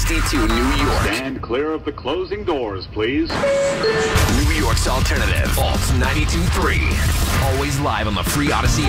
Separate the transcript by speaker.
Speaker 1: 62 New York.
Speaker 2: Stand clear of the closing doors, please.
Speaker 1: New York's alternative. Alt 92.3. Always live on the free Odyssey